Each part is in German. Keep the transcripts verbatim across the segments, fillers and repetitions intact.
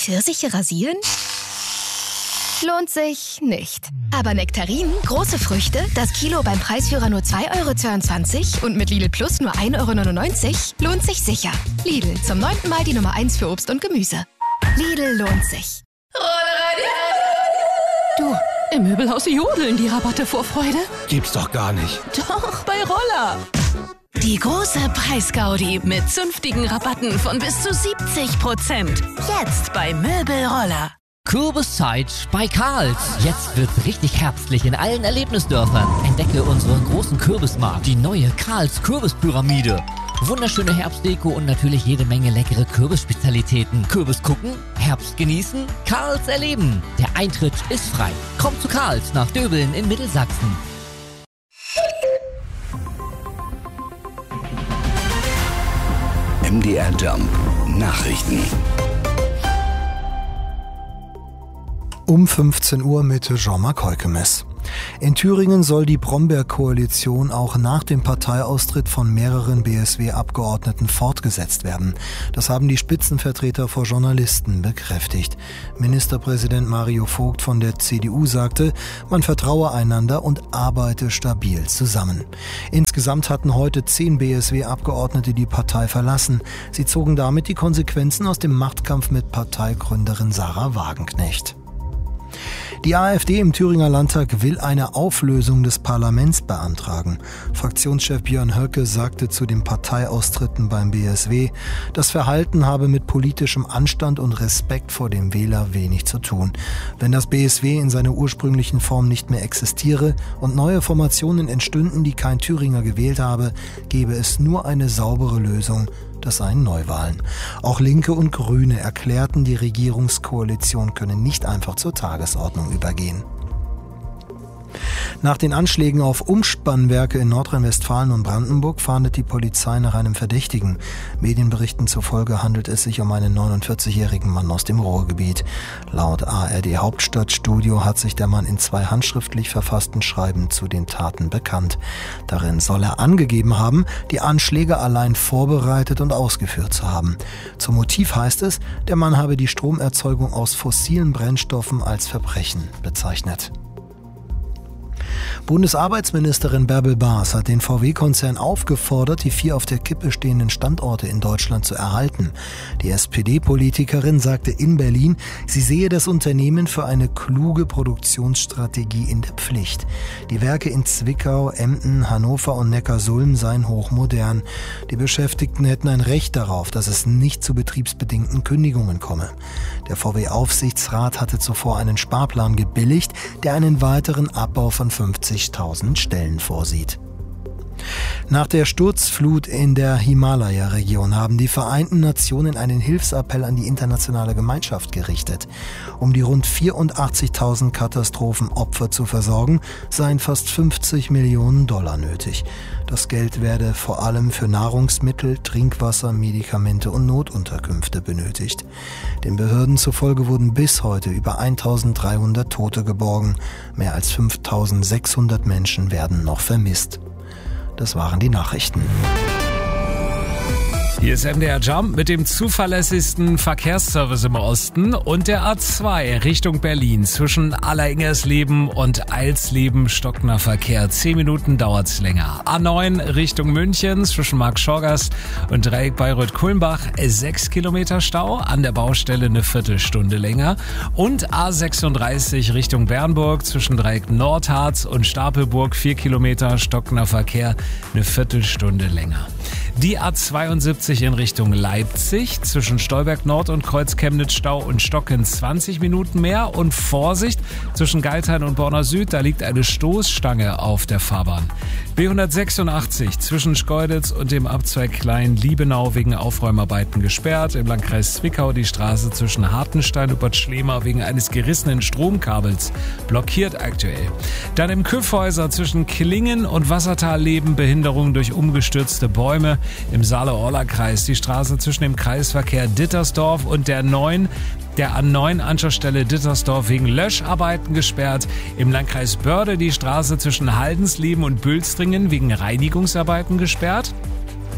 Pfirsiche rasieren? Lohnt sich nicht. Aber Nektarinen, große Früchte, das Kilo beim Preisführer nur zwei Euro zweiundzwanzig und mit Lidl Plus nur ein Euro neunundneunzig, lohnt sich sicher. Lidl, zum neunten Mal die Nummer eins für Obst und Gemüse. Lidl lohnt sich. Du, im Möbelhaus jodeln die Rabatte vor Freude. Gibt's doch gar nicht. Doch, bei Roller. Die große Preisgaudi mit zünftigen Rabatten von bis zu siebzig Prozent. Jetzt bei Möbelroller. Kürbiszeit bei Karls. Jetzt wird's richtig herbstlich in allen Erlebnisdörfern. Entdecke unseren großen Kürbismarkt, die neue Karls Kürbispyramide. Wunderschöne Herbstdeko und natürlich jede Menge leckere Kürbisspezialitäten. Kürbis gucken, Herbst genießen, Karls erleben. Der Eintritt ist frei. Komm zu Karls nach Döbeln in Mittelsachsen. M D R Jump Nachrichten. Um fünfzehn Uhr mit Jean-Marc Heukemes. In Thüringen soll die Bromberg-Koalition auch nach dem Parteiaustritt von mehreren B S W-Abgeordneten fortgesetzt werden. Das haben die Spitzenvertreter vor Journalisten bekräftigt. Ministerpräsident Mario Vogt von der C D U sagte, man vertraue einander und arbeite stabil zusammen. Insgesamt hatten heute zehn B S W-Abgeordnete die Partei verlassen. Sie zogen damit die Konsequenzen aus dem Machtkampf mit Parteigründerin Sarah Wagenknecht. Die AfD im Thüringer Landtag will eine Auflösung des Parlaments beantragen. Fraktionschef Björn Höcke sagte zu den Parteiaustritten beim B S W, das Verhalten habe mit politischem Anstand und Respekt vor dem Wähler wenig zu tun. Wenn das B S W in seiner ursprünglichen Form nicht mehr existiere und neue Formationen entstünden, die kein Thüringer gewählt habe, gebe es nur eine saubere Lösung. Das seien Neuwahlen. Auch Linke und Grüne erklärten, die Regierungskoalition könne nicht einfach zur Tagesordnung übergehen. Nach den Anschlägen auf Umspannwerke in Nordrhein-Westfalen und Brandenburg fahndet die Polizei nach einem Verdächtigen. Medienberichten zufolge handelt es sich um einen neunundvierzigjährigen Mann aus dem Ruhrgebiet. Laut A R D Hauptstadtstudio hat sich der Mann in zwei handschriftlich verfassten Schreiben zu den Taten bekannt. Darin soll er angegeben haben, die Anschläge allein vorbereitet und ausgeführt zu haben. Zum Motiv heißt es, der Mann habe die Stromerzeugung aus fossilen Brennstoffen als Verbrechen bezeichnet. Bundesarbeitsministerin Bärbel Baas hat den V W-Konzern aufgefordert, die vier auf der Kippe stehenden Standorte in Deutschland zu erhalten. Die S P D-Politikerin sagte in Berlin, sie sehe das Unternehmen für eine kluge Produktionsstrategie in der Pflicht. Die Werke in Zwickau, Emden, Hannover und Neckarsulm seien hochmodern. Die Beschäftigten hätten ein Recht darauf, dass es nicht zu betriebsbedingten Kündigungen komme. Der V W-Aufsichtsrat hatte zuvor einen Sparplan gebilligt, der einen weiteren Abbau von fünfzigtausend Stellen vorsieht. Nach der Sturzflut in der Himalaya-Region haben die Vereinten Nationen einen Hilfsappell an die internationale Gemeinschaft gerichtet. Um die rund vierundachtzigtausend Katastrophenopfer zu versorgen, seien fast fünfzig Millionen Dollar nötig. Das Geld werde vor allem für Nahrungsmittel, Trinkwasser, Medikamente und Notunterkünfte benötigt. Den Behörden zufolge wurden bis heute über eintausenddreihundert Tote geborgen. Mehr als fünftausendsechshundert Menschen werden noch vermisst. Das waren die Nachrichten. Hier ist M D R Jump mit dem zuverlässigsten Verkehrsservice im Osten und der A zwei Richtung Berlin zwischen Alleringgersleben und Eilsleben stockender Verkehr. Zehn Minuten dauert's länger. A neun Richtung München zwischen Marktschorgast und Dreieck Bayreuth-Kulmbach sechs Kilometer Stau, an der Baustelle eine Viertelstunde länger. Und A sechsunddreißig Richtung Bernburg zwischen Dreieck Nordharz und Stapelburg vier Kilometer stockender Verkehr, eine Viertelstunde länger. Die A zweiundsiebzig in Richtung Leipzig zwischen Stolberg Nord und Kreuz Chemnitz Stau und Stocken zwanzig Minuten mehr. Und Vorsicht, zwischen Geithain und Borna Süd, da liegt eine Stoßstange auf der Fahrbahn. B hundertsechsundachtzig zwischen Schkeuditz und dem Abzweig Klein-Liebenau wegen Aufräumarbeiten gesperrt. Im Landkreis Zwickau die Straße zwischen Hartenstein und Bad Schlema wegen eines gerissenen Stromkabels blockiert aktuell. Dann im Küffhäuser zwischen Klingen und Wassertal-Leben Behinderung durch umgestürzte Bäume. Im Saale-Orla-Kreis die Straße zwischen dem Kreisverkehr Dittersdorf und der neun, der A neun Anschlussstelle Dittersdorf wegen Löscharbeiten gesperrt. Im Landkreis Börde die Straße zwischen Haldensleben und Bülstringen wegen Reinigungsarbeiten gesperrt.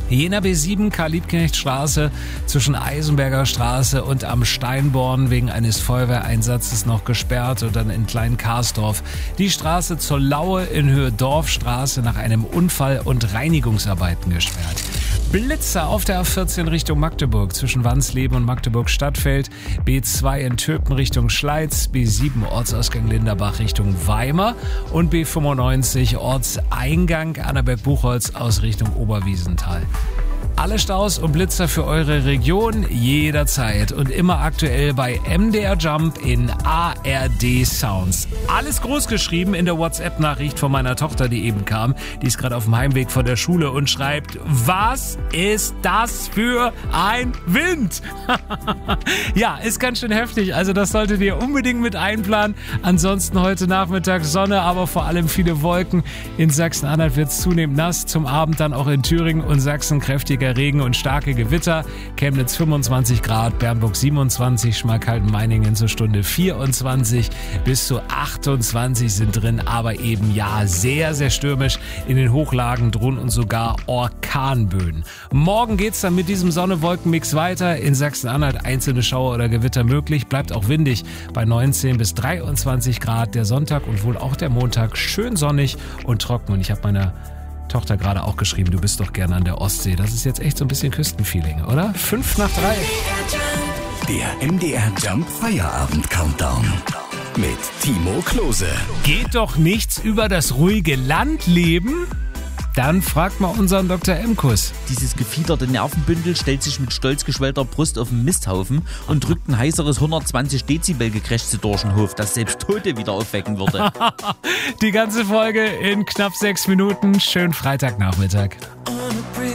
Jena B sieben, Karl-Liebknecht-Straße zwischen Eisenberger Straße und am Steinborn wegen eines Feuerwehreinsatzes noch gesperrt und dann in Klein-Karsdorf. Die Straße zur Laue in Höhe Dorfstraße nach einem Unfall und Reinigungsarbeiten gesperrt. Blitzer auf der A vierzehn Richtung Magdeburg zwischen Wansleben und Magdeburg-Stadtfeld, B zwei in Töpen Richtung Schleiz, B sieben Ortsausgang Linderbach Richtung Weimar und B fünfundneunzig Ortseingang Annaberg-Buchholz aus Richtung Oberwiesenthal. Alle Staus und Blitzer für eure Region jederzeit und immer aktuell bei M D R Jump in A R D Sounds. Alles groß geschrieben in der WhatsApp-Nachricht von meiner Tochter, die eben kam. Die ist gerade auf dem Heimweg von der Schule und schreibt, was ist das für ein Wind? Ja, ist ganz schön heftig. Also das solltet ihr unbedingt mit einplanen. Ansonsten heute Nachmittag Sonne, aber vor allem viele Wolken. In Sachsen-Anhalt wird es zunehmend nass. Zum Abend dann auch in Thüringen und Sachsen kräftiger Regen und starke Gewitter. Chemnitz fünfundzwanzig Grad, Bernburg siebenundzwanzig, Schmalkalden-Meiningen zur Stunde vierundzwanzig, bis zu achtundzwanzig sind drin, aber eben ja sehr, sehr stürmisch. In den Hochlagen drohen und sogar Orkanböen. Morgen geht's dann mit diesem Sonne-Wolken-Mix weiter. In Sachsen-Anhalt einzelne Schauer oder Gewitter möglich. Bleibt auch windig bei neunzehn bis dreiundzwanzig Grad. Der Sonntag und wohl auch der Montag schön sonnig und trocken. Und ich habe meiner Tochter gerade auch geschrieben, du bist doch gerne an der Ostsee. Das ist jetzt echt so ein bisschen Küstenfeeling, oder? Fünf nach drei. Der M D R Jump Feierabend Countdown mit Timo Klose. Geht doch nichts über das ruhige Landleben? Dann fragt mal unseren Doktor Emkus. Dieses gefiederte Nervenbündel stellt sich mit stolz geschwellter Brust auf den Misthaufen und drückt ein heißeres hundertzwanzig Dezibel Gekrächze durch den Hof, das selbst Tote wieder aufwecken würde. Die ganze Folge in knapp sechs Minuten. Schönen Freitagnachmittag.